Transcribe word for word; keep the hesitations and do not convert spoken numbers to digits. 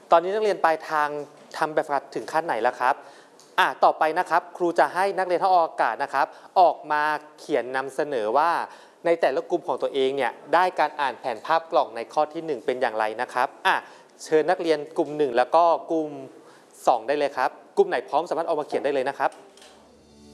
ตอนนี้นักเรียนปลายทางทำแบบฝึกหัดถึงขั้นไหนแล้วครับอ่ะต่อไปนะครับครูจะให้นักเรียนทั้งออกอากาศนะครับออกมาเขียนนำเสนอว่าในแต่ละกลุ่มของตัวเองเนี่ยได้การอ่านแผนภาพกล่องในข้อที่หนึ่งเป็นอย่างไรนะครับอ่ะเชิญนักเรียนกลุ่มหนึ่งแล้วก็กลุ่มสองได้เลยครับกลุ่มไหนพร้อมสามารถออกมาเขียนได้เลยนะครับ